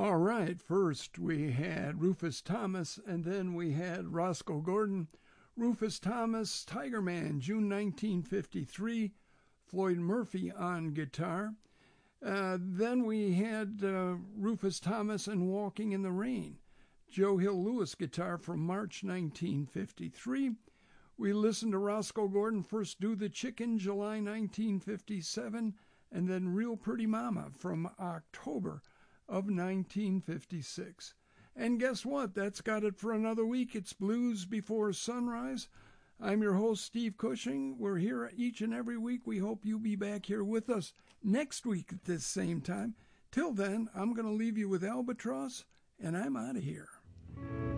All right, first we had Rufus Thomas, and then we had Roscoe Gordon. Rufus Thomas, Tiger Man, June 1953. Floyd Murphy on guitar. Then we had Rufus Thomas and Walking in the Rain. Joe Hill Lewis guitar from March 1953. We listened to Roscoe Gordon first do The Chicken, July 1957, and then Real Pretty Mama from October of 1956. And guess what? That's got it for another week. It's Blues Before Sunrise. I'm your host, Steve Cushing. We're here each and every week. We hope you'll be back here with us next week at this same time. Till then, I'm going to leave you with Albatross, and I'm out of here.